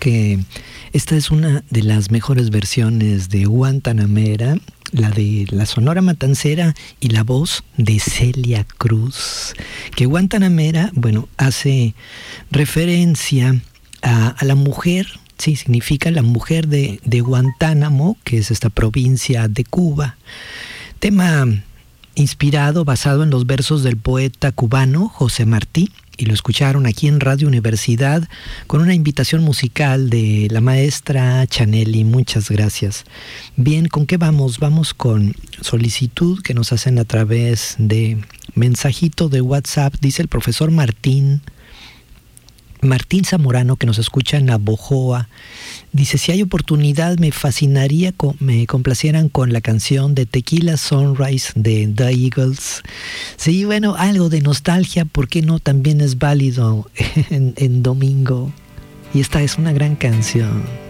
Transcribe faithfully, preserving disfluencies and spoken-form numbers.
que esta es una de las mejores versiones de Guantanamera, la de la Sonora Matancera y la voz de Celia Cruz. Que Guantanamera, bueno, hace referencia a, a la mujer, sí, significa la mujer de, de Guantánamo, que es esta provincia de Cuba. Tema inspirado, basado en los versos del poeta cubano José Martí, y lo escucharon aquí en Radio Universidad con una invitación musical de la maestra Chanelli. Muchas gracias. Bien, ¿con qué vamos? Vamos con solicitud que nos hacen a través de mensajito de WhatsApp. Dice el profesor Martín, Martín Zamorano, que nos escucha en Abojoa. Dice, si hay oportunidad, me fascinaría que me complacieran con la canción de Tequila Sunrise de The Eagles. Sí, bueno, algo de nostalgia, ¿por qué no? También es válido en, en domingo. Y esta es una gran canción.